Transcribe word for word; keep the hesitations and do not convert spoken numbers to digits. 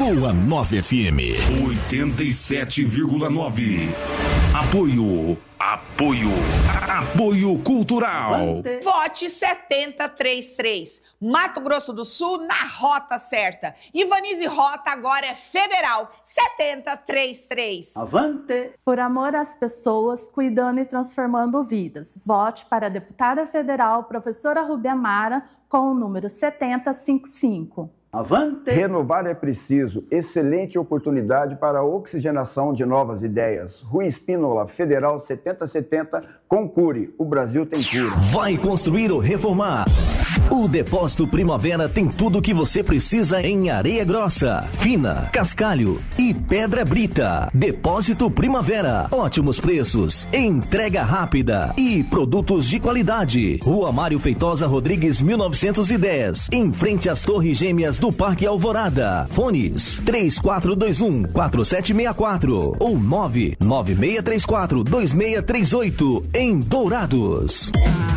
com a nove F M. oitenta e sete vírgula nove. Apoio. Apoio. Apoio cultural. Vote setenta trinta e três. Mato Grosso do Sul na rota certa. Ivanize Rota agora é federal. setenta trinta e três. Avante. Por amor às pessoas, cuidando e transformando vidas. Vote para a deputada federal, professora Rubia Amara, com o número setenta cinquenta e cinco. Avante. Renovar é preciso. Excelente oportunidade para a oxigenação de novas ideias. Rui Espínola, Federal setenta setenta, concure. O Brasil tem cura. Vai construir ou reformar? O Depósito Primavera tem tudo o que você precisa em areia grossa, fina, cascalho e pedra brita. Depósito Primavera. Ótimos preços, entrega rápida e produtos de qualidade. Rua Mário Feitosa Rodrigues, mil novecentos e dez, em frente às Torres Gêmeas do Parque Alvorada. Fones três quatro dois um, quatro sete seis quatro ou nove nove seis três quatro, dois seis três oito em Dourados.